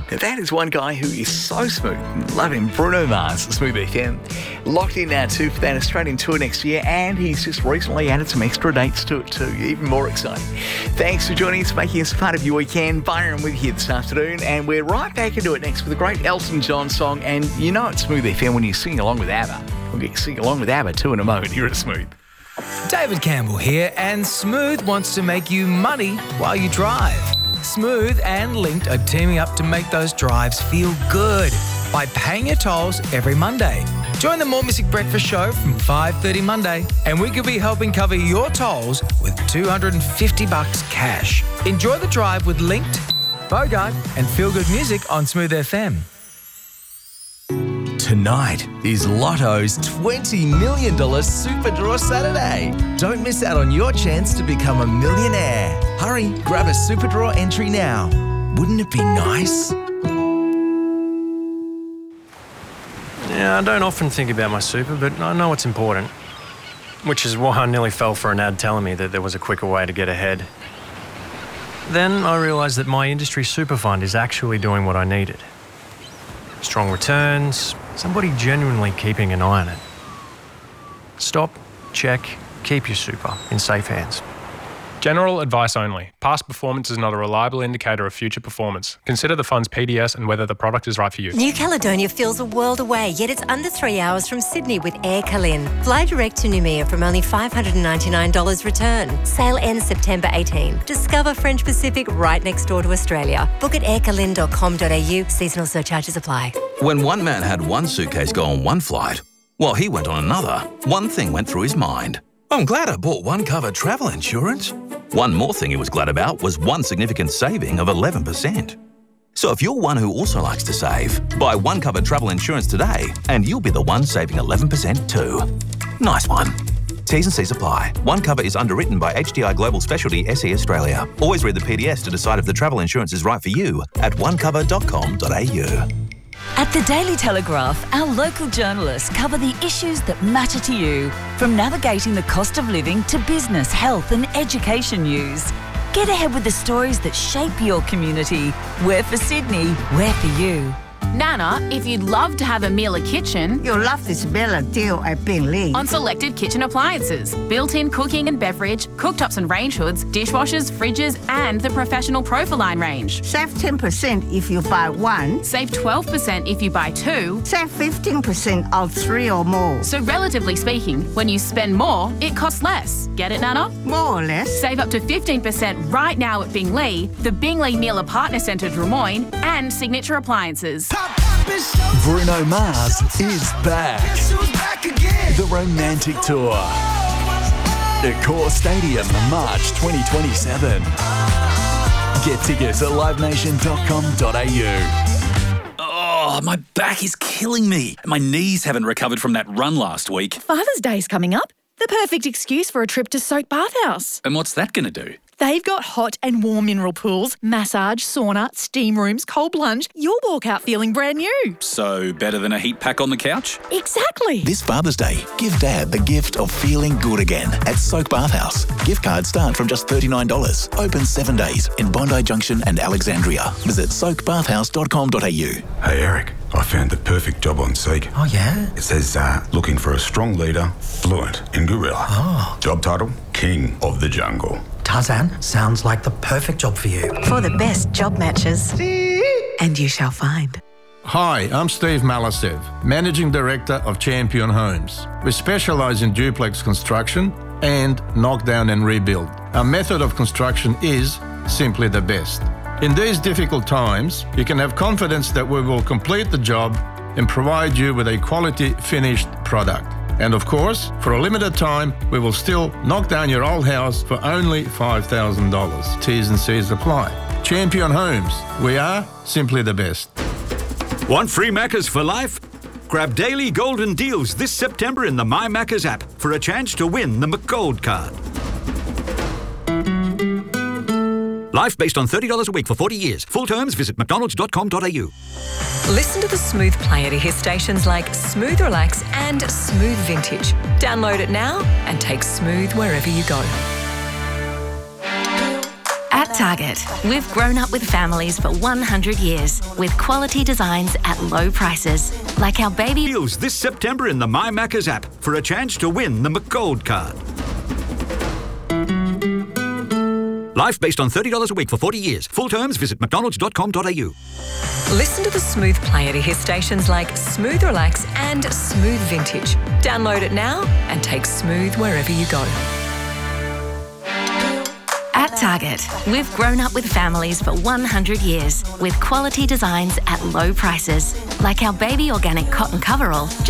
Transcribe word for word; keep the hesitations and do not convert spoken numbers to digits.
Now, that is one guy who is so smooth. Love him. Bruno Mars, Smooth F M. Locked in now too for that Australian tour next year, and he's just recently added some extra dates to it too. Even more exciting. Thanks for joining us, making us part of your weekend. Byron with you this afternoon, and we're right back into it next with a great Elton John song. And you know it's Smooth F M when you sing along with ABBA. We'll get you sing along with ABBA too in a moment here at Smooth. David Campbell here, and Smooth wants to make you money while you drive. Smooth and Linked are teaming up to make those drives feel good by paying your tolls every Monday. Join the More Music Breakfast Show from five thirty Monday, and we could be helping cover your tolls with two hundred fifty bucks cash. Enjoy the drive with Linked, Bogart, and Feel Good Music on Smooth F M. Tonight is Lotto's twenty million dollars Super Draw Saturday. Don't miss out on your chance to become a millionaire. Hurry, grab a Super Draw entry now. Wouldn't it be nice? Yeah, I don't often think about my super, but I know it's important. Which is why I nearly fell for an ad telling me that there was a quicker way to get ahead. Then I realised that my industry super fund is actually doing what I needed. Strong returns, somebody genuinely keeping an eye on it. Stop, check, keep your super in safe hands. General advice only. Past performance is not a reliable indicator of future performance. Consider the fund's P D S and whether the product is right for you. New Caledonia feels a world away, yet it's under three hours from Sydney with Air Calin. Fly direct to Noumea from only five hundred ninety-nine dollars return. Sale ends September eighteenth. Discover French Pacific right next door to Australia. Book at air calin dot com dot a u. Seasonal surcharges apply. When one man had one suitcase go on one flight, while he went on another, one thing went through his mind. I'm glad I bought One Cover travel insurance. One more thing he was glad about was one significant saving of eleven percent. So if you're one who also likes to save, buy One Cover travel insurance today and you'll be the one saving eleven percent too. Nice one. T's and C's apply. One Cover is underwritten by H D I Global Specialty S E Australia. Always read the P D S to decide if the travel insurance is right for you at one cover dot com dot a u. At the Daily Telegraph, our local journalists cover the issues that matter to you, from navigating the cost of living to business, health and education news. Get ahead with the stories that shape your community. We're for Sydney, we're for you. Nana, if you'd love to have a Miele kitchen, you'll love this Miele deal at Bingley. On selected kitchen appliances, built-in cooking and beverage, cooktops and range hoods, dishwashers, fridges and the professional Profiline range. Save ten percent if you buy one. Save twelve percent if you buy two. Save fifteen percent on three or more. So relatively speaking, when you spend more, it costs less. Get it, Nana? More or less. Save up to fifteen percent right now at Bingley, the Bingley Miele Partner Centre Drummoyne and Signature Appliances. Bruno Mars is back. The Romantic Tour. At Core Stadium, March twenty twenty-seven. Get tickets at live nation dot com dot a u. Oh, my back is killing me. My knees haven't recovered from that run last week. Father's Day's coming up. The perfect excuse for a trip to Soak Bathhouse. And what's that going to do? They've got hot and warm mineral pools, massage, sauna, steam rooms, cold plunge. You'll walk out feeling brand new. So better than a heat pack on the couch? Exactly. This Father's Day, give Dad the gift of feeling good again at Soak Bathhouse. Gift cards start from just thirty-nine dollars. Open seven days in Bondi Junction and Alexandria. Visit soak bathhouse dot com dot a u. Hey Eric, I found the perfect job on Seek. Oh yeah? It says uh, looking for a strong leader, fluent in gorilla. Oh. Job title, King of the Jungle. Tarzan sounds like the perfect job for you. For the best job matches. And you shall find. Hi, I'm Steve Malasev, Managing Director of Champion Homes. We specialise in duplex construction and knockdown and rebuild. Our method of construction is simply the best. In these difficult times, you can have confidence that we will complete the job and provide you with a quality finished product. And of course, for a limited time, we will still knock down your old house for only five thousand dollars. T's and C's apply. Champion Homes, we are simply the best. Want free Maccas for life? Grab daily golden deals this September in the My Maccas app for a chance to win the McGold card. Life based on thirty dollars a week for forty years. Full terms, visit mcdonalds dot com dot a u. Listen to the Smooth player to hear stations like Smooth Relax and Smooth Vintage. Download it now and take Smooth wherever you go. At Target, we've grown up with families for one hundred years with quality designs at low prices, like our baby deals this September in the My Macca's app for a chance to win the McGold card. Life based on thirty dollars a week for forty years. Full terms, visit mcdonalds dot com dot a u. Listen to the Smooth player to hear stations like Smooth Relax and Smooth Vintage. Download it now and take Smooth wherever you go. At Target, we've grown up with families for one hundred years with quality designs at low prices, like our baby organic cotton coverall.